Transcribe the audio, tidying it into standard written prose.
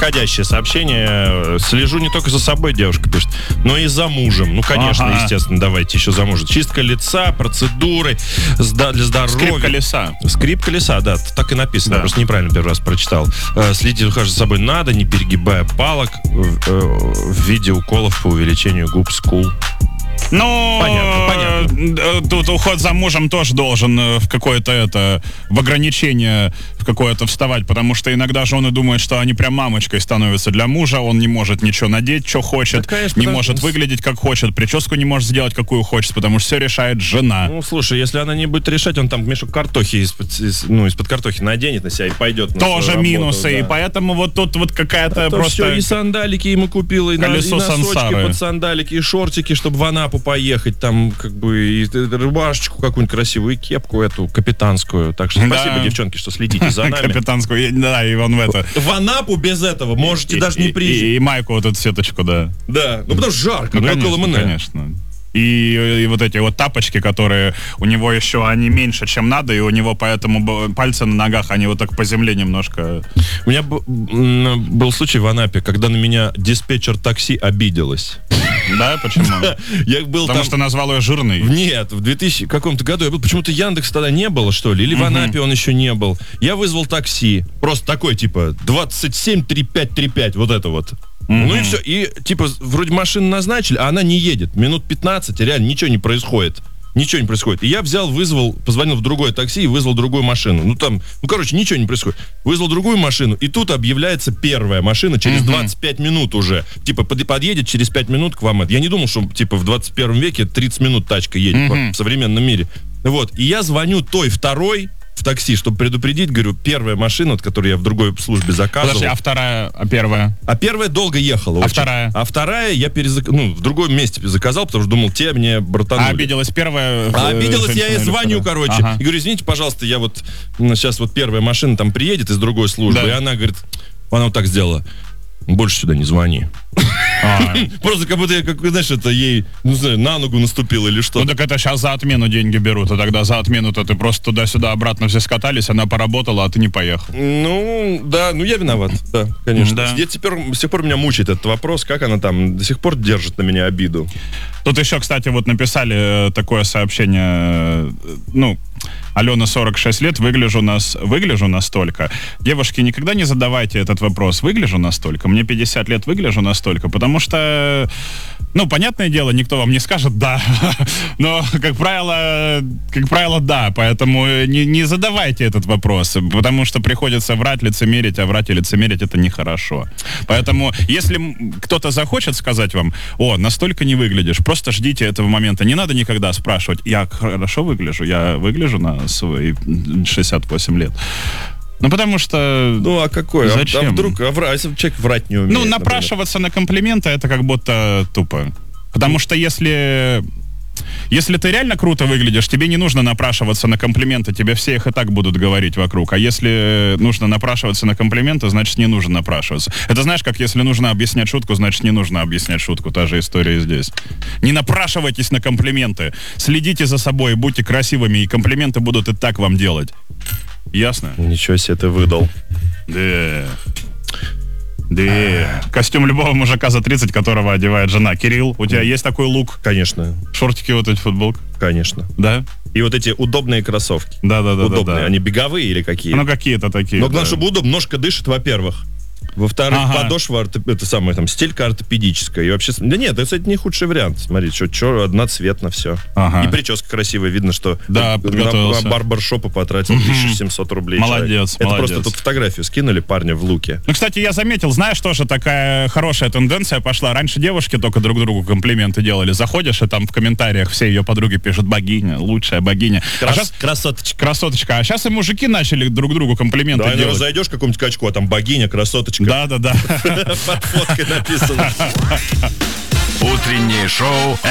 приходящее сообщение. Слежу не только за собой, девушка пишет, но и за мужем. Ну, конечно, естественно, давайте еще за мужем. Чистка лица, процедуры для здоровья. Скрип колеса. Скрип колеса, да, так и написано. Да. Просто неправильно первый раз прочитал. Следить за собой надо, не перегибая палок в виде уколов по увеличению губ скул. Ну, понятно. Тут уход за мужем тоже должен в какое-то в ограничение в какое-то вставать, потому что иногда же он и думает, что они прям мамочкой становятся для мужа, он не может ничего надеть, что хочет, да, конечно, не может выглядеть, как хочет, прическу не может сделать, какую хочет, потому что все решает жена. Ну, слушай, если она не будет решать, он там мешок картохи из-под картохи наденет на себя и пойдет на тоже свою минусы, работу, да. И поэтому вот тут вот какая-то просто... Все, и сандалики ему купила, и носочки под сандалики, и шортики, чтобы в Анапу поехать, там, как бы, и рубашечку какую-нибудь красивую, и кепку эту капитанскую. Так что спасибо, девчонки, что следите за нами. Капитанскую, да, и вон в это. В Анапу без этого можете даже не приезжать. И майку вот эту сеточку, да. Да, ну потому что жарко, ну, как ЛМН. Конечно. И вот эти вот тапочки, которые у него еще, они меньше, чем надо, и у него поэтому пальцы на ногах, они вот так по земле немножко... У меня был случай в Анапе, когда на меня диспетчер такси обиделась. Да, почему? Я был Потому что назвал ее жирной? Нет, в 2000 каком-то году я был, почему-то Яндекс тогда не было, что ли, или в Анапе он еще не был. Я вызвал такси, просто такой, типа, 27-3535, вот это вот. Ну и все, и типа вроде машину назначили, а она не едет. Минут 15, реально ничего не происходит. Ничего не происходит. И я вызвал, позвонил в другое такси и вызвал другую машину. Короче, ничего не происходит. Вызвал другую машину, и тут объявляется первая машина через 25 минут уже. Типа, подъедет через 5 минут к вам. Я не думал, что, типа, в 21 веке 30 минут тачка едет в современном мире. Вот. И я звоню той второй в такси, чтобы предупредить, говорю, первая машина, от которой я в другой службе заказывал. Подожди, а первая? А первая долго ехала. А вторая? А вторая я в другом месте заказал, потому что думал, те мне братанули. А обиделась первая? А обиделась, я ей звоню, короче. И говорю, извините, пожалуйста, я вот сейчас вот первая машина там приедет из другой службы, и она говорит, она вот так сделала. Больше сюда не звони. Просто как будто я, знаешь, это ей, не знаю, на ногу наступил или что. Ну так это сейчас за отмену деньги берут, а тогда за отмену-то ты просто туда-сюда обратно все скатались, она поработала, а ты не поехал. Ну, да, я виноват, да, конечно. Да. С тех пор меня мучает этот вопрос, как она там до сих пор держит на меня обиду. Тут еще, кстати, вот написали такое сообщение, Алена, 46 лет, выгляжу настолько. Девушки, никогда не задавайте этот вопрос, выгляжу настолько. Мне 50 лет, выгляжу настолько, потому что, понятное дело, никто вам не скажет «да», но, как правило, да, поэтому не задавайте этот вопрос, потому что приходится врать, лицемерить, а врать и лицемерить — это нехорошо. Поэтому, если кто-то захочет сказать вам настолько не выглядишь, просто ждите этого момента. Не надо никогда спрашивать, я хорошо выгляжу, я выгляжу на свои 68 лет. Потому что... а какой? Зачем? А вдруг, если человек врать не умеет? Напрашиваться на комплименты — это как будто тупо. Потому что если ты реально круто выглядишь, тебе не нужно напрашиваться на комплименты, тебе все их и так будут говорить вокруг. А если нужно напрашиваться на комплименты, значит, не нужно напрашиваться. Это знаешь, как если нужно объяснять шутку, значит, не нужно объяснять шутку. Та же история здесь. Не напрашивайтесь на комплименты. Следите за собой, будьте красивыми, и комплименты будут и так вам делать. Ясно? Ничего себе ты выдал. Да. Костюм любого мужика за 30, которого одевает жена. Кирилл, у тебя есть такой лук? Конечно. Шортики вот эти, футболка? Конечно. Да? И вот эти удобные кроссовки. Да. Удобные. Они беговые или какие? Какие-то такие. Но главное, чтобы удобно. Ножка дышит, во-первых. Во-вторых, подошва, это самое, там, стелька ортопедическая. И вообще, да нет, это, кстати, не худший вариант. Смотри, что одноцветно все. И прическа красивая, видно, что на барбершопа потратил 1700 рублей. Молодец, Это просто тут фотографию скинули парня в луке. Кстати, я заметил, знаешь, тоже такая хорошая тенденция пошла. Раньше девушки только друг другу комплименты делали. Заходишь, и там в комментариях все ее подруги пишут: богиня, лучшая богиня. Красоточка. Красоточка. А сейчас и мужики начали друг другу комплименты делать. Зайдешь к какому-нибудь качку, а там богиня, красоточка. Да. Под фоткой написано. Утреннее шоу